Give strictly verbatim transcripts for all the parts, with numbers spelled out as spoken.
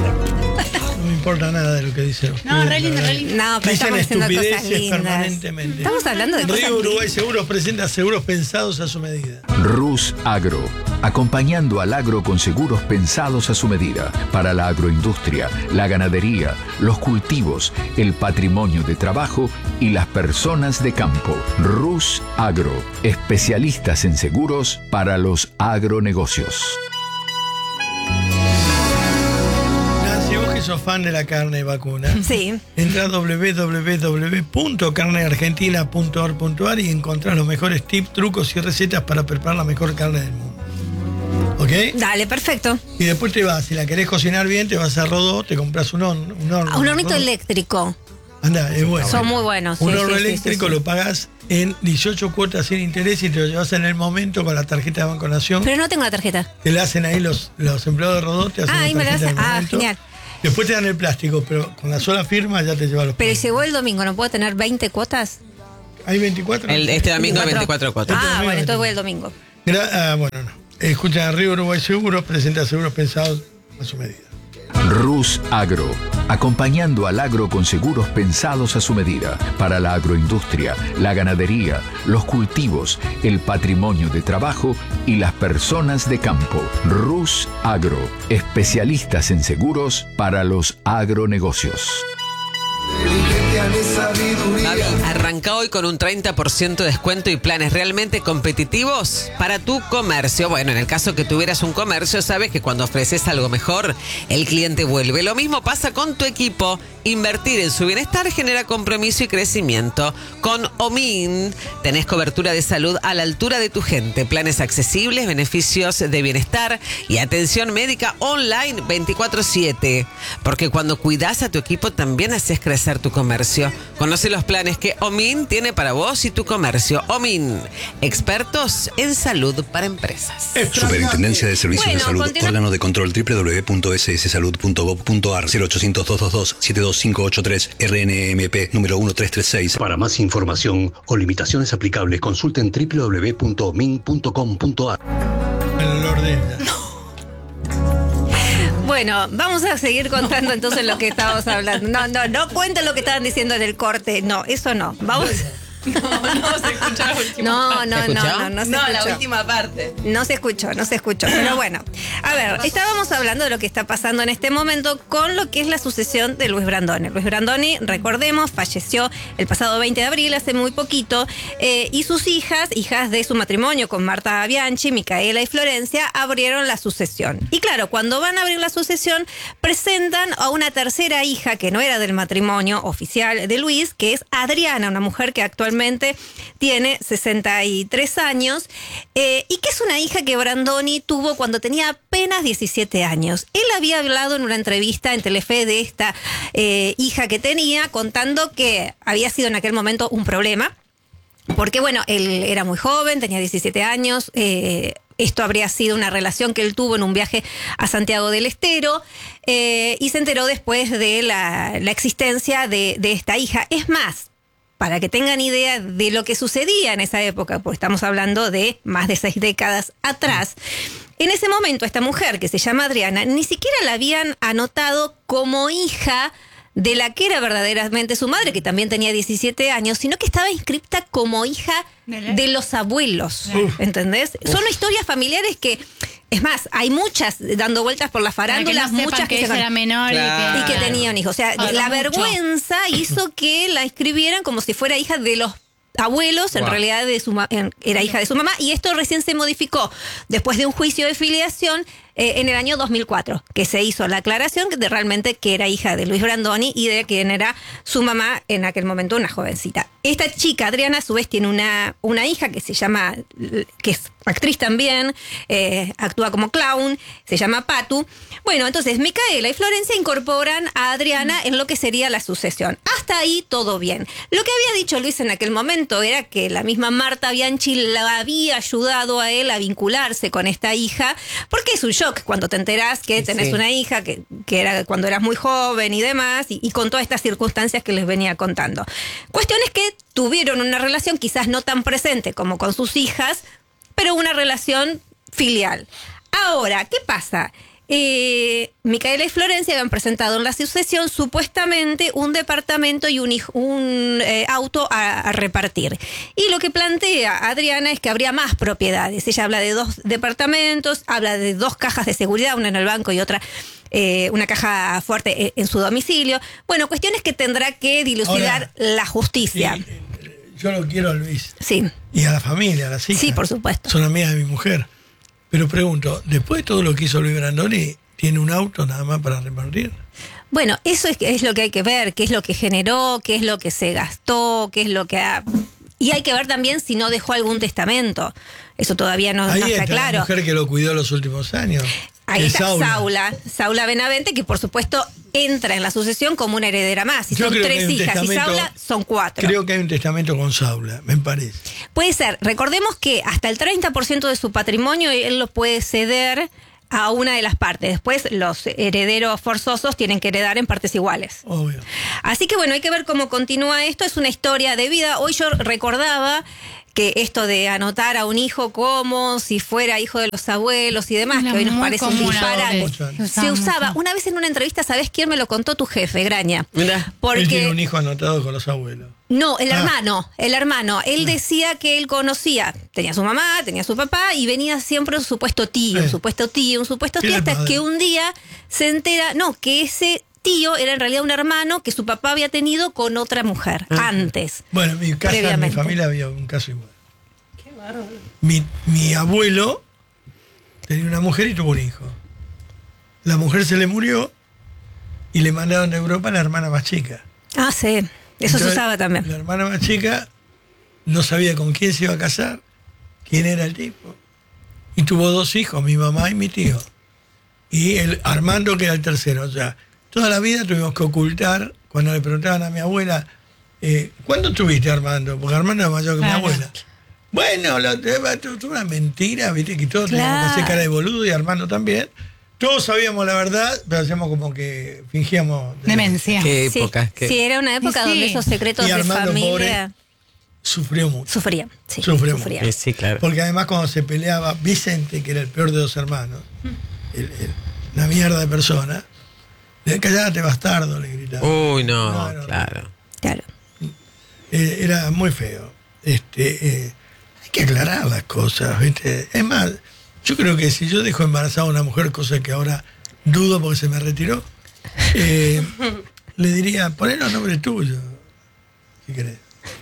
No me importa nada de lo que dicen ustedes. No, re lindo, re lindo. No, pero Dicen estamos haciendo cosas estupideces lindas. permanentemente. Estamos hablando de cosas Río Uruguay lindas. Seguros presenta seguros pensados a su medida. Rus Agro, acompañando al agro con seguros pensados a su medida para la agroindustria, la ganadería, los cultivos, el patrimonio de trabajo y las personas de campo. Rus Agro, especialistas en seguros para los agronegocios. Nancy, vos que sos fan de la carne vacuna, Sí. entra a doble u doble u doble u punto carne argentina punto org punto ar y encontrás los mejores tips, trucos y recetas para preparar la mejor carne del mundo. ¿Ok? Dale, perfecto. Y después te vas, si la querés cocinar bien, te vas a Rodó, te compras un horno. Un, horno, Ah, un hornito Rodó. eléctrico. Anda, es bueno. Son muy buenos. Un sí, horno sí, sí, eléctrico sí, sí. lo pagás en dieciocho cuotas sin interés y te lo llevas en el momento con la tarjeta de Banco Nación. Pero no tengo la tarjeta. Te la hacen ahí los, los empleados de Rodó, te hacen Ah, la ahí me la tarjeta hacen. en el Ah, momento. genial. Después te dan el plástico, pero con la sola firma ya te lleva los Pero pagos. si voy el domingo, ¿no puedo tener veinte cuotas? ¿Hay veinticuatro? El- este domingo hay veinticuatro cuotas. Ah, Este bueno, domingo entonces voy el domingo. Gra- ah, bueno, no. Escucha, Río Uruguay Seguros presenta seguros pensados a su medida. Rus Agro, acompañando al agro con seguros pensados a su medida para la agroindustria, la ganadería, los cultivos, el patrimonio de trabajo y las personas de campo. Rus Agro, especialistas en seguros para los agronegocios. Gaby, arranca hoy con un treinta por ciento de descuento y planes realmente competitivos para tu comercio. Bueno, en el caso que tuvieras un comercio, sabes que cuando ofreces algo mejor, el cliente vuelve. Lo mismo pasa con tu equipo. Invertir en su bienestar genera compromiso y crecimiento. Con Omin tenés cobertura de salud a la altura de tu gente, planes accesibles, beneficios de bienestar y atención médica online veinticuatro siete. Porque cuando cuidas a tu equipo también haces crecer tu comercio. Conoce los planes que Omin tiene para vos y tu comercio. Omin, expertos en salud para empresas. Superintendencia de Servicios Bueno, de Salud, continúa- órgano de control doble u doble u doble u punto ese ese salud punto gov punto ar cero ochocientos, doscientos veintidós, setenta y dos cinco ochenta y tres R N M P número uno tres tres seis. Para más información o limitaciones aplicables, consulten doble u doble u doble u punto min punto com punto ar. El olor de ella. Bueno, vamos a seguir contando entonces lo que estábamos hablando. No, no, no cuenten lo que estaban diciendo en el corte. No, eso no. Vamos. No, no se escuchó la última No, parte. no, ¿Se no, escuchó? no, no se No, la escuchó. última parte. No se escuchó, no se escuchó. Pero bueno, a ver, estábamos hablando de lo que está pasando en este momento con lo que es la sucesión de Luis Brandoni. Luis Brandoni, recordemos, falleció el pasado veinte de abril, hace muy poquito, eh, y sus hijas, hijas de su matrimonio con Marta Bianchi, Micaela y Florencia, abrieron la sucesión. Y claro, cuando van a abrir la sucesión, presentan a una tercera hija que no era del matrimonio oficial de Luis, que es Adriana, una mujer que actualmente tiene sesenta y tres años, eh, y que es una hija que Brandoni tuvo cuando tenía apenas diecisiete años. Él había hablado en una entrevista en Telefe de esta eh, hija que tenía, contando que había sido en aquel momento un problema, porque bueno, él era muy joven, tenía diecisiete años, eh, esto habría sido una relación que él tuvo en un viaje a Santiago del Estero, eh, y se enteró después de la, la existencia de, de esta hija. Es más, para que tengan idea de lo que sucedía en esa época, porque estamos hablando de más de seis décadas atrás, en ese momento esta mujer que se llama Adriana ni siquiera la habían anotado como hija de la que era verdaderamente su madre, que también tenía diecisiete años, sino que estaba inscripta como hija de los abuelos, ¿entendés? Son historias familiares que, es más, hay muchas dando vueltas por la farándula, Para que no sepan muchas que se ella era menor Claro. y y que, que tenían hijos. O sea, Habla la mucho. vergüenza hizo que la inscribieran como si fuera hija de los abuelos, en Wow. realidad de su ma- en- era hija de su mamá, y esto recién se modificó después de un juicio de filiación eh, en el año dos mil cuatro, que se hizo la aclaración de realmente que era hija de Luis Brandoni y de quien era su mamá en aquel momento, una jovencita. Esta chica, Adriana, a su vez tiene una, una hija que se llama, que es actriz también, eh, actúa como clown, se llama Patu. Bueno, entonces Micaela y Florencia incorporan a Adriana en lo que sería la sucesión. Hasta ahí todo bien. Lo que había dicho Luis en aquel momento era que la misma Marta Bianchi la había ayudado a él a vincularse con esta hija, porque es un shock cuando te enterás que tenés Sí. una hija que, que era cuando eras muy joven y demás, y, y con todas estas circunstancias que les venía contando. Cuestión es que tuvieron una relación quizás no tan presente como con sus hijas, pero una relación filial. Ahora, ¿qué pasa? eh, Micaela y Florencia habían presentado en la sucesión supuestamente un departamento y un, hij- un eh, auto a, a repartir. Y lo que plantea Adriana es que habría más propiedades. Ella habla de dos departamentos, habla de dos cajas de seguridad, una en el banco y otra, eh, una caja fuerte en su domicilio. Bueno, cuestiones que tendrá que dilucidar Ahora, la justicia. Y, eh, yo lo quiero a Luis. Sí, Y a la familia, a las hijas. sí, por supuesto. Son amigas de mi mujer. Pero pregunto, después de todo lo que hizo Luis Brandoni, ¿tiene un auto nada más para repartir? Bueno, eso es, es lo que hay que ver, qué es lo que generó, qué es lo que se gastó, qué es lo que ha... Y hay que ver también si no dejó algún testamento. Eso todavía no, Ahí no está está claro. la mujer que lo cuidó los últimos años. Ahí que es está Saula. Saula, Saula Benavente, que por supuesto entra en la sucesión como una heredera más. Si Yo son creo que hay tres un hijas y testamento- Saula son cuatro. Creo que hay un testamento con Saula, me parece. Puede ser. Recordemos que hasta el treinta por ciento de su patrimonio él lo puede ceder a una de las partes. Después los herederos forzosos tienen que heredar en partes iguales. Obvio. Así que bueno, hay que ver cómo continúa esto. Es una historia de vida. Hoy yo recordaba que esto de anotar a un hijo como si fuera hijo de los abuelos y demás, Era que hoy nos muy parece un común disparate. antes. Se usaba. Una vez en una entrevista, ¿sabés quién me lo contó? Tu jefe, Graña. Mirá. Él Porque tiene un hijo anotado con los abuelos. no, el Ah. hermano, el hermano. Él decía que él conocía, tenía su mamá, tenía su papá y venía siempre un supuesto tío, un Sí. supuesto tío, un supuesto Era tío, el hasta padre. que un día se entera, no, que ese tío era en realidad un hermano que su papá había tenido con otra mujer antes. Bueno, en mi casa, en mi Previamente. familia había un caso igual. Qué bárbaro. Mi, mi abuelo tenía una mujer y tuvo un hijo. La mujer se le murió y le mandaron de Europa a la hermana más chica. Ah, sí, eso se Entonces, usaba también. La hermana más chica no sabía con quién se iba a casar, quién era el tipo. Y tuvo dos hijos, mi mamá y mi tío. Y el Armando, que era el tercero. O sea, toda la vida tuvimos que ocultar, cuando le preguntaban a mi abuela, eh, ¿cuándo tuviste a Armando? Porque Armando es mayor que Claro. mi abuela. Bueno, lo, es una mentira, viste, que todos teníamos que hacer Claro. cara de boludo y Armando también. Todos sabíamos la verdad, pero hacíamos como que fingíamos. Demencia. Qué Sí, época. qué- sí, era una época Sí. donde esos secretos Y de Armando, familia pobre, Sufrió mucho. sufrían. Sí, Sufrió sufrían. Eh, sí, claro. Porque además cuando se peleaba Vicente, que era el peor de los hermanos, el- el- una mierda de persona, le callate bastardo, le gritaba. Uy, no, No, no, no. claro. Claro. Eh, era muy feo. Este, eh, hay que aclarar las cosas, ¿viste? Es más, yo creo que si yo dejo embarazada a una mujer, cosa que ahora dudo porque se me retiró, eh, le diría, ponelo a nombre tuyo, si querés.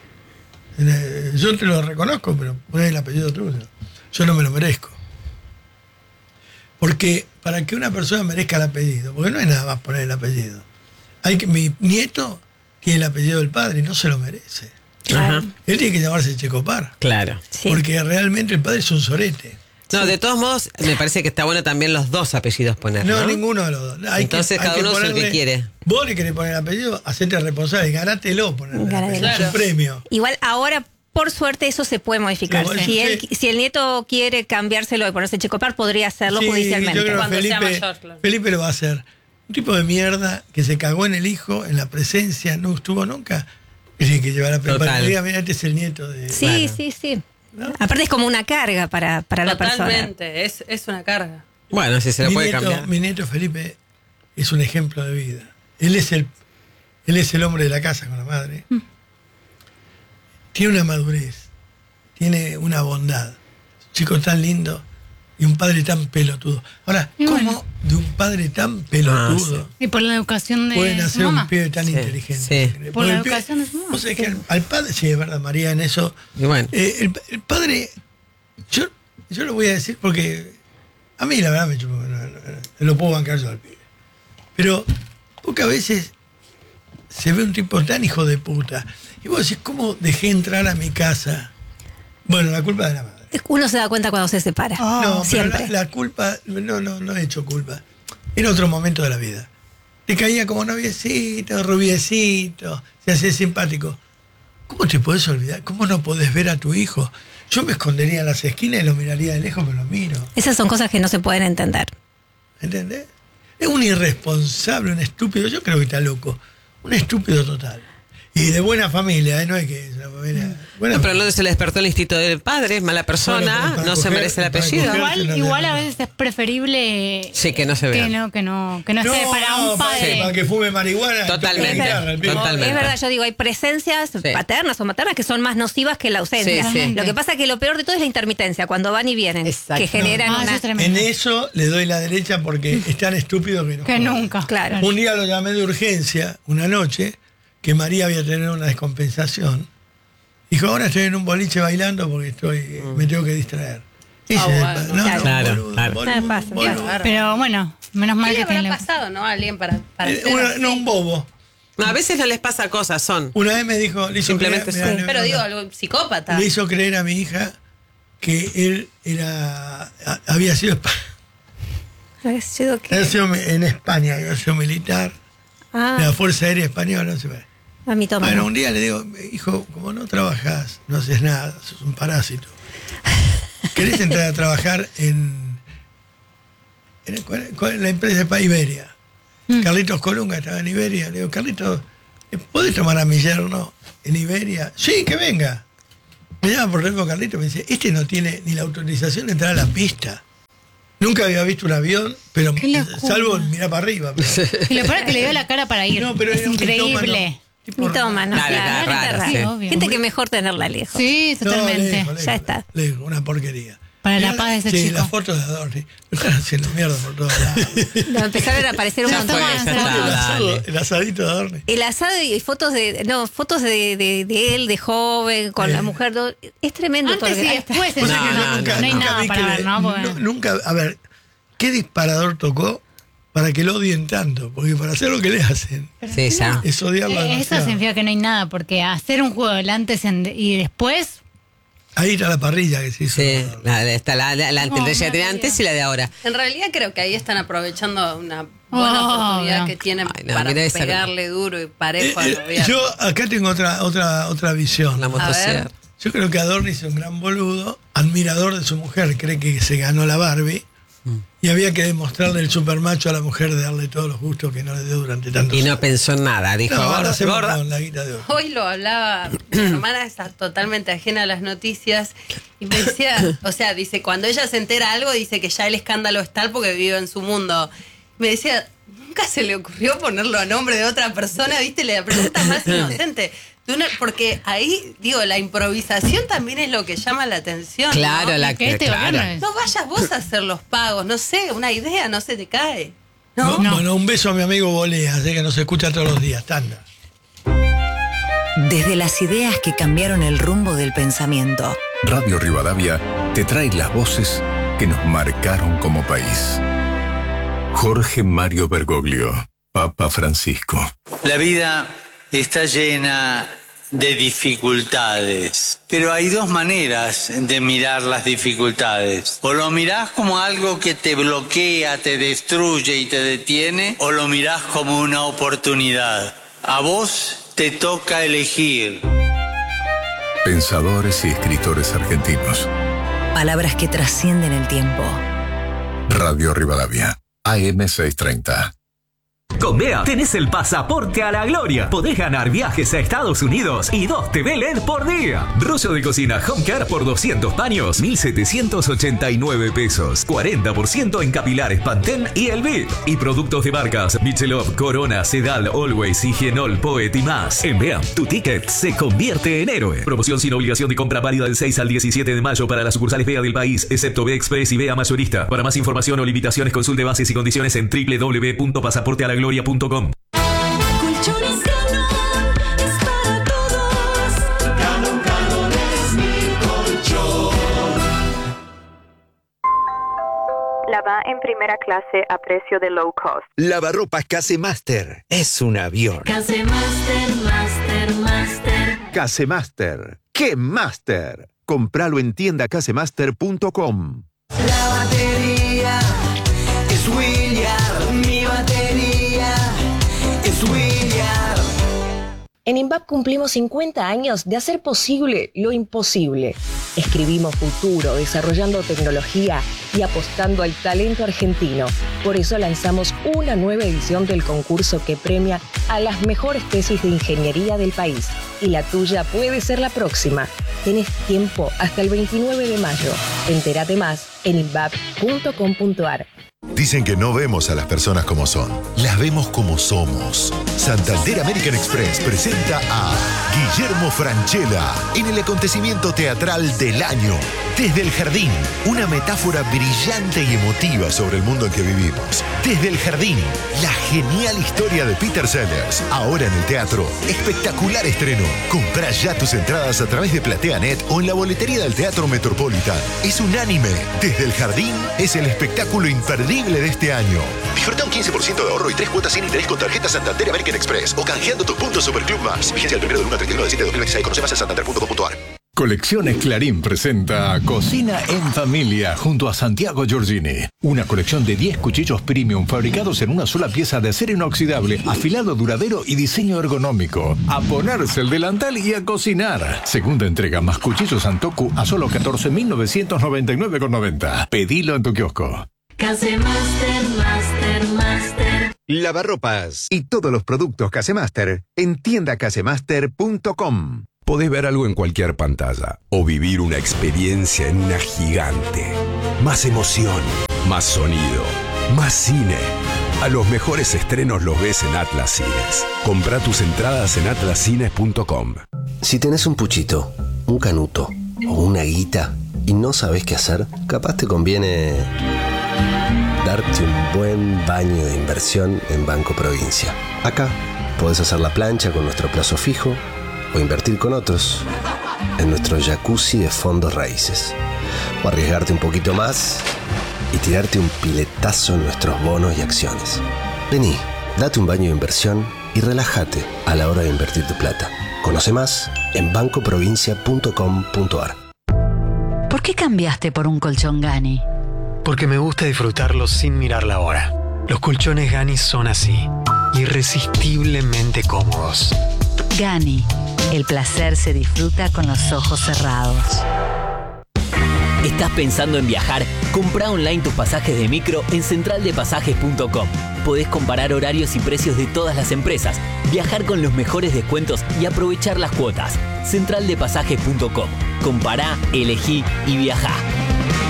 Eh, Yo te lo reconozco, pero pon el apellido tuyo. Yo no me lo merezco. Porque para que una persona merezca el apellido, porque no es nada más poner el apellido. Hay que, mi nieto tiene el apellido del padre y no se lo merece. Ajá. Él tiene que llamarse Checopar. Claro. Sí. Porque realmente el padre es un sorete. No, de todos modos, me parece que está bueno también los dos apellidos poner, No, ¿no? ninguno de los dos. Hay Entonces, que, hay cada que uno es el que ponerle- quiere. Vos le querés poner el apellido, hacete responsable, ganátelo ponerle el Ganátelo. apellido. Es un Claro. premio. Igual ahora, por suerte, eso se puede modificar. Claro, si, sí. él, si el nieto quiere cambiárselo y ponerse Checopar, podría hacerlo Sí, judicialmente. yo creo que Cuando sea Felipe, mayor, claro. Felipe lo va a hacer. Un tipo de mierda que se cagó en el hijo, en la presencia, no estuvo nunca. Y tiene que llevar a Total. para que diga, mira, este es el nieto de. Sí, Claro. sí, sí. ¿No? Aparte es como una carga para, para la persona. Totalmente, es, es una carga. Bueno, si se lo mi, puede nieto, cambiar. mi nieto Felipe es un ejemplo de vida. Él es el, él es el hombre de la casa con la madre. Mm. Tiene una madurez, tiene una bondad. Un chico tan lindo y un padre tan pelotudo. Ahora, Y ¿cómo bueno. de un padre tan pelotudo Ah, Y por la educación de pueden su hacer mamá. un pibe tan Sí, inteligente? sí. Porque Por la el pibe- educación de su mamá. vos sabés que al, al padre, sí, es verdad, María, en eso. Y bueno. Eh, el, el padre, yo, yo lo voy a decir porque a mí la verdad me chupa, no, no, no, no lo puedo bancar yo al pibe. Pero pocas veces se ve un tipo tan hijo de puta. Y vos decís, ¿cómo dejé entrar a mi casa? Bueno, la culpa de la madre. Uno se da cuenta cuando se separa. no, pero siempre. la, la culpa, no, no, no he hecho culpa. Era otro momento de la vida. Te caía como noviecito, rubiecito, se hacía simpático. ¿Cómo te podés olvidar? ¿Cómo no podés ver a tu hijo? Yo me escondería en las esquinas y lo miraría de lejos, pero lo miro. Esas son cosas que no se pueden entender. ¿Entendés? Es un irresponsable, un estúpido. Yo creo que está loco. Un estúpido total. Y de buena familia, ¿eh? No es que es una familia. Buena No, pero familia. no se le despertó el instinto del padre, es mala persona, Bueno, para no se coger- merece el para apellido. coger- Igual, no, igual no, a no. veces es preferible Sí, que no se vea. que no, que no, que no, No, esté para un no, para, padre. para que fume marihuana. Totalmente, toque la guitarra, el pibe. totalmente. Es verdad, yo digo, hay presencias paternas o maternas que son más nocivas que la ausencia. Sí, sí. Lo que pasa es que lo peor de todo es la intermitencia, cuando van y vienen, Exacto. que generan Ah, eso una... es tremendo. En eso le doy la derecha porque es tan estúpido que no. Que joda. nunca. Claro. Un día lo llamé de urgencia, una noche, que María había tenido una descompensación. Dijo, ahora estoy en un boliche bailando porque estoy, me tengo que distraer. Ese Ah, es el bueno. pa- no, no, Claro, boludo, claro. boludo, Ah, pasa, boludo. pasa. Pero bueno, menos mal ¿Qué que le habrá tiene. pasado, no? A alguien para, para Eh, ser una- así? no, un bobo. No, a veces no les pasa cosas, son. Una vez me dijo, le hizo, Simplemente creer, sí. mirá, Pero le- digo, algo psicópata. le hizo creer a mi hija que él era a- había sido, espa- Ha sido que- había sido en España, había sido militar, de la Ah, Fuerza Aérea Española, no sé. a mí toma. Bueno, un día le digo, hijo, como no trabajás, no haces nada, sos un parásito. ¿Querés entrar a trabajar en, en el- cuál- cuál- la empresa de Iberia? Carlitos Colunga estaba en Iberia. Le digo, Carlitos, ¿podés tomar a mi yerno en Iberia? Sí, que venga. Me llama por teléfono Carlitos y me dice, este no tiene ni la autorización de entrar a la pista. Nunca había visto un avión, pero Qué locura. salvo mirar para arriba. pero- Y lo peor es que le dio la cara para ir. No, pero es era un increíble. mitómano, tipo Mitómano, Dale, claro. dale, Gente raro, rara. sí. obvio. Gente que mejor tenerla lejos. Sí, No, totalmente. lejos, lejos, Ya está. lejos, una porquería. Para la Mirá, paz de ese sí, chico. las fotos de Adorni. Me están haciendo mierda por todos lados. No, empezaron a aparecer un Ya montón fue, de ya cosas. está. el, asado, dale. el asadito de Adorni. El asado y fotos de no fotos de, de, de él, de joven, con Eh. la mujer. do- Es tremendo todo. Antes lo y que- después. O sea no, que no, nunca- no hay nunca nada vi para que ver, le- ¿no? Porque- nu- Nunca, a ver, ¿qué disparador tocó para que lo odien tanto? Porque para hacer lo que le hacen Sí, ya. es odiarlo Eh, Eso demasiado. significa que no hay nada, porque hacer un juego del antes en- y después. Ahí está la parrilla que se hizo. Sí, la, está la, la, la No, antes no que tenía sabía. antes y la de ahora. En realidad creo que ahí están aprovechando una buena Oh, oportunidad no. que tienen Ay, no, para mira esa- pegarle duro y Eh, parejo al eh, gobierno. yo acá tengo otra, otra, otra visión. La motosierra. Yo creo que Adorni es un gran boludo, admirador de su mujer, cree que se ganó la Barbie y había que demostrarle el supermacho a la mujer de darle todos los gustos que no le dio durante tantos Y no años. pensó en nada, dijo, No, ahora gorda, se gorda. con la guita de oro. Hoy lo hablaba, mi hermana está totalmente ajena a las noticias y me decía, o sea, dice, cuando ella se entera algo, dice que ya el escándalo es tal porque vive en su mundo. Me decía, nunca se le ocurrió ponerlo a nombre de otra persona, viste, la pregunta más inocente. De una- porque ahí, digo, la improvisación también es lo que llama la atención. Claro, ¿no? la que este claro. gobierno es- No vayas vos a hacer los pagos, no sé, una idea no se te cae. ¿No? Bu- Bueno, un beso a mi amigo Bolea, sé que nos escucha todos los días, tanda. Desde las ideas que cambiaron el rumbo del pensamiento. Radio Rivadavia te trae las voces que nos marcaron como país. Jorge Mario Bergoglio, Papa Francisco. La vida está llena de dificultades, pero hay dos maneras de mirar las dificultades. O lo mirás como algo que te bloquea, te destruye y te detiene, o lo mirás como una oportunidad. A vos te toca elegir. Pensadores y escritores argentinos. Palabras que trascienden el tiempo. Radio Rivadavia, A M seiscientos treinta. Con Bea tenés el pasaporte a la gloria. Podés ganar viajes a Estados Unidos y dos T V L E D por día. Rollo de cocina Home Care por doscientos paños, mil setecientos ochenta y nueve pesos. cuarenta por ciento en capilares Pantene y El Bit. Y productos de marcas Michelob, Corona, Sedal, Always, Higienol, Poet y más. En Bea, tu ticket se convierte en héroe. Promoción sin obligación de compra válida del seis al diecisiete de mayo para las sucursales Bea del país, excepto Bea Express y Bea Mayorista. Para más información o limitaciones, consulte bases y condiciones en doble u doble u doble u punto pasaporte a la gloria punto com. Colchones Canon es para todos. Canon, Canon es mi colchón. Lava en primera clase a precio de low cost. Lavarropas Casemaster es un avión. Casemaster, Master, Master. Casemaster. ¡Qué Master! Compralo en tienda casemaster punto com. La batería es William. Mi batería es William. En INVAP cumplimos cincuenta años de hacer posible lo imposible. Escribimos futuro, desarrollando tecnología y apostando al talento argentino. Por eso lanzamos una nueva edición del concurso que premia a las mejores tesis de ingeniería del país. Y la tuya puede ser la próxima. Tenés tiempo hasta el veintinueve de mayo. Entérate más en invap punto com punto ar. Dicen que no vemos a las personas como son, las vemos como somos. Santander American Express presenta a Guillermo Francella en el acontecimiento teatral del año. Desde el Jardín, una metáfora brillante y emotiva sobre el mundo en que vivimos. Desde el Jardín, la genial historia de Peter Sellers. Ahora en el teatro, espectacular estreno. Comprá ya tus entradas a través de PlateaNet o en la boletería del Teatro Metropolitan. Es unánime. Desde el Jardín es el espectáculo imperdible de este año. Disfruta un quince por ciento de ahorro y tres cuotas sin interés con tarjeta Santander American Express o canjeando tus puntos Superclub Más. Vigencia del primero del uno al treinta y uno de diciembre de dos mil veintiséis. Conoce más en santander punto com punto ar. Colecciones Clarín presenta Cocina en Familia junto a Santiago Giorgini. Una colección de diez cuchillos premium fabricados en una sola pieza de acero inoxidable, afilado duradero y diseño ergonómico. A ponerse el delantal y a cocinar. Segunda entrega más cuchillos Santoku a solo catorce mil novecientos noventa y nueve con noventa. Pedilo en tu kiosco. Casemaster, Master, Master. Lavarropas y todos los productos Casemaster en tienda casemaster punto com. Podés ver algo en cualquier pantalla o vivir una experiencia en una gigante. Más emoción, más sonido, más cine. A los mejores estrenos los ves en Atlas Cines. Comprá tus entradas en atlas cines punto com. Si tenés un puchito, un canuto o una guita y no sabés qué hacer, capaz te conviene darte un buen baño de inversión en Banco Provincia. Acá podés hacer la plancha con nuestro plazo fijo o invertir con otros en nuestro jacuzzi de fondos raíces. O arriesgarte un poquito más y tirarte un piletazo en nuestros bonos y acciones. Vení, date un baño de inversión y relájate a la hora de invertir tu plata. Conoce más en banco provincia punto com punto ar. ¿Por qué cambiaste por un colchón Gani? Porque me gusta disfrutarlo sin mirar la hora. Los colchones Gani son así, irresistiblemente cómodos. Gani, el placer se disfruta con los ojos cerrados. ¿Estás pensando en viajar? Comprá online tus pasajes de micro en central de pasajes punto com. Podés comparar horarios y precios de todas las empresas, viajar con los mejores descuentos y aprovechar las cuotas. central de pasajes punto com. Compará, elegí y viajá.